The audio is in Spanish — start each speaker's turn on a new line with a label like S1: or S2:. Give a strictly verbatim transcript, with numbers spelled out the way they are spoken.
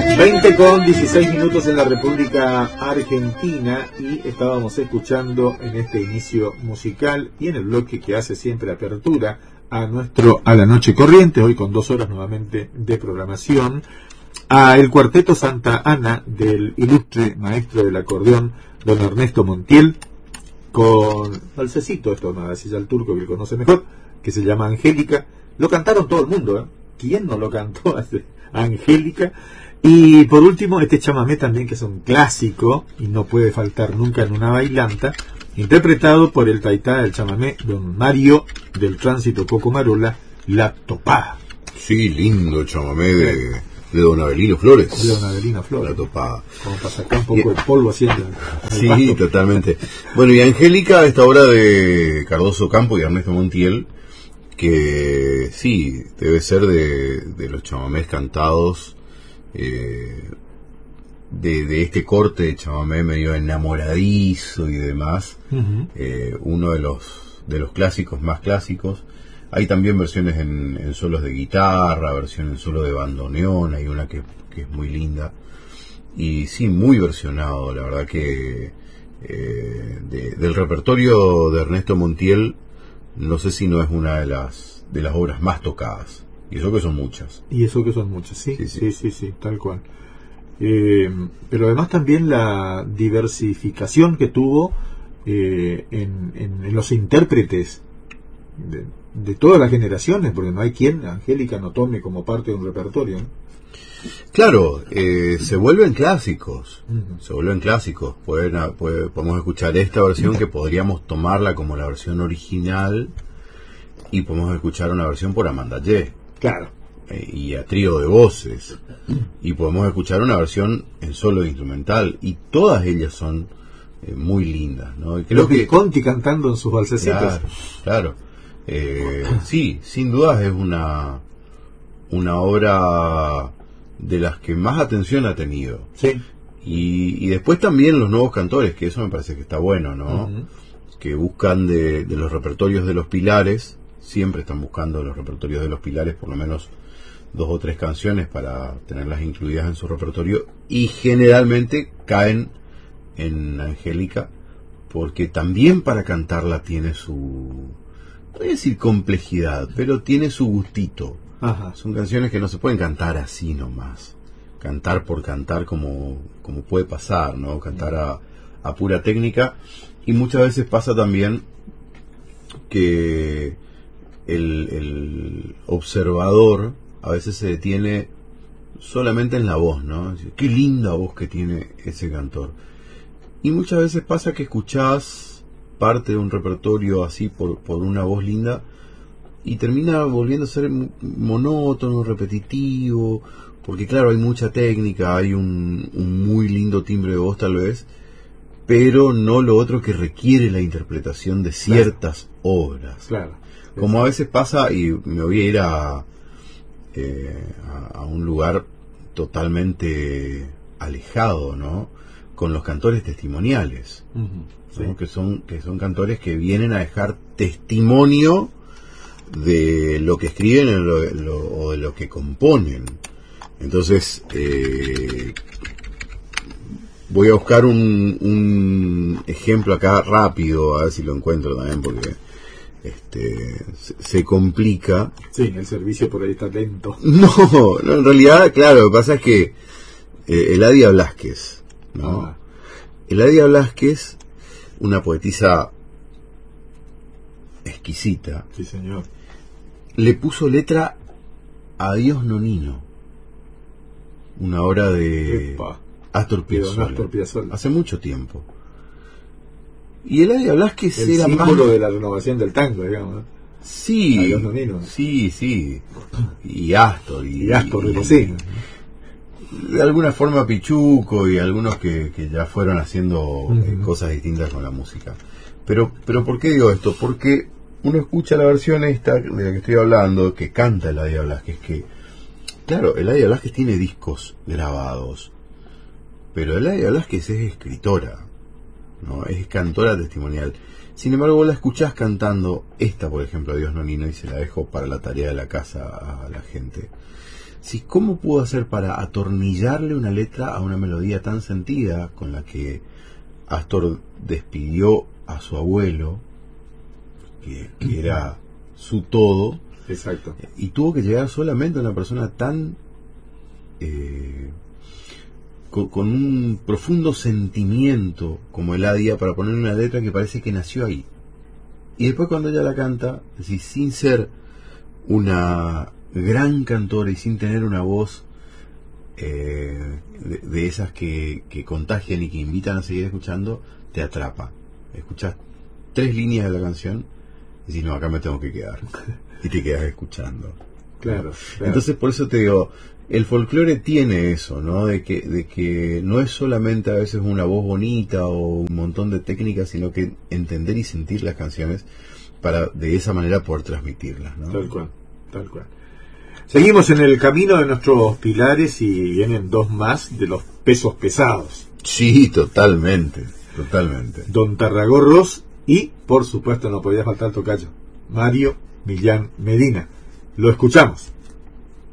S1: veinte con dieciséis minutos en la República Argentina, y estábamos escuchando en este inicio musical y en el bloque que hace siempre apertura a nuestro A la Noche Corriente, hoy con dos horas nuevamente de programación, a el Cuarteto Santa Ana del ilustre maestro del acordeón don Ernesto Montiel, con balsecito, esto no así al turco que él conoce mejor, que se llama Angélica. Lo cantaron todo el mundo, ¿eh? ¿Quién no lo cantó? Angélica. Y por último, este chamamé también, que es un clásico y no puede faltar nunca en una bailanta, interpretado por el taitá del chamamé, don Mario del Tránsito Cocomarola, La Topada.
S2: Sí, lindo el chamamé de, de don Avelino Flores.
S1: De don Avelino Flores.
S2: La Topada.
S1: Como para sacar un poco de polvo haciendo.
S2: Sí, pasto. Totalmente. Bueno, y Angélica, esta obra de Cardoso Campo y Ernesto Montiel, que sí, debe ser de, de los chamamés cantados, eh, de, de este corte de chamamé medio enamoradizo y demás. Uh-huh. eh, uno de los de los clásicos más clásicos. Hay también versiones en, en solos de guitarra, versión en solo de bandoneón, hay una que, que es muy linda, y sí, muy versionado, la verdad que eh, de, del repertorio de Ernesto Montiel, no sé si no es una de las de las obras más tocadas, y eso que son muchas.
S1: Y eso que son muchas, sí, sí, sí, sí, sí, sí, tal cual. Eh, pero además también la diversificación que tuvo eh, en, en, en los intérpretes de, de todas las generaciones, porque no hay quien Angélica no tome como parte de un repertorio, ¿no?
S2: Claro, eh, se vuelven clásicos, uh-huh. se vuelven clásicos. Pueden, puede, podemos escuchar esta versión que podríamos tomarla como la versión original, y podemos escuchar una versión por Amanda Ye.
S1: Claro.
S2: Eh, y a trío de voces. Y podemos escuchar una versión en solo instrumental, y todas ellas son eh, muy lindas, ¿no? Y creo
S1: Lo que,
S2: que
S1: Conti cantando en sus balsecitos.
S2: Claro, claro. Eh, sí, sin dudas es una una obra de las que más atención ha tenido.
S1: Sí.
S2: Y, y después también los nuevos cantores, que eso me parece que está bueno, ¿no? Uh-huh. Que buscan de, de los repertorios de los pilares, siempre están buscando los repertorios de los pilares, por lo menos dos o tres canciones para tenerlas incluidas en su repertorio, y generalmente caen en Angélica, porque también para cantarla tiene su, no voy a decir complejidad, pero tiene su gustito.
S1: Ajá.
S2: Son canciones que no se pueden cantar así nomás, cantar por cantar como, como puede pasar, ¿no? Cantar a, a pura técnica. Y muchas veces pasa también que el, el observador a veces se detiene solamente en la voz, ¿no? Qué linda voz que tiene ese cantor. Y muchas veces pasa que escuchás parte de un repertorio así por, por una voz linda, y termina volviendo a ser monótono, repetitivo, porque claro, hay mucha técnica, hay un, un muy lindo timbre de voz tal vez, pero no lo otro que requiere la interpretación de ciertas claro. obras.
S1: Claro.
S2: Como a veces pasa, y me voy a ir a, eh, a, a un lugar totalmente alejado, ¿no? Con los cantores testimoniales, uh-huh. ¿no? Sí. que son que son cantores que vienen a dejar testimonio de lo que escriben o, lo, lo, o de lo que componen. Entonces eh, voy a buscar un, un ejemplo acá rápido, a ver si lo encuentro también, porque este se, se complica.
S1: Sí, el servicio por ahí está lento.
S2: No, no, en realidad, claro, lo que pasa es que eh, Eladia Blasquez, ¿no? Ah. Eladia Blasquez, una poetisa exquisita.
S1: Sí, señor.
S2: Le puso letra a Dios Nonino, una obra de
S1: Epa.
S2: Astor Piazzolla,
S1: Astor Piazzolla,
S2: hace mucho tiempo. Y Eladia Blasquez
S1: el
S2: era
S1: símbolo
S2: más
S1: de la renovación del tango, digamos.
S2: Sí,
S1: a Dios Nonino.
S2: Sí, sí. Y Astor. Y,
S1: y Astor,
S2: y,
S1: sí.
S2: De alguna forma Pichuco y algunos que, que ya fueron haciendo uh-huh. eh, cosas distintas con la música. Pero, pero ¿por qué digo esto? Porque uno escucha la versión esta de la que estoy hablando, que canta Eladia Blasquez, que, claro, Eladia Blasquez tiene discos grabados, pero Eladia Blasquez es escritora, ¿no? Es cantora testimonial. Sin embargo, vos la escuchás cantando esta, por ejemplo, a Dios Nonino, y se la dejo para la tarea de la casa a la gente. Sí, ¿cómo pudo hacer para atornillarle una letra a una melodía tan sentida con la que Astor despidió a su abuelo, que, que era su todo?
S1: Exacto.
S2: Y tuvo que llegar solamente a una persona tan eh, con, con un profundo sentimiento como Eladia para poner una letra que parece que nació ahí. Y después cuando ella la canta, es decir, sin ser una gran cantora y sin tener una voz eh, de, de esas que, que contagian y que invitan a seguir escuchando, te atrapa. Escuchás tres líneas de la canción y dices, no, acá me tengo que quedar. Y te quedas escuchando.
S1: Claro, claro.
S2: Entonces por eso te digo, el folclore tiene eso, ¿no? De que, de que no es solamente a veces una voz bonita o un montón de técnicas, sino que entender y sentir las canciones para de esa manera poder transmitirlas, ¿no?
S1: Tal cual, tal cual. Seguimos en el camino de nuestros pilares y vienen dos más de los pesos pesados.
S2: Sí, totalmente, totalmente.
S1: Don Tarragorros y, por supuesto, no podía faltar el tocayo, Mario Millán Medina. Lo escuchamos.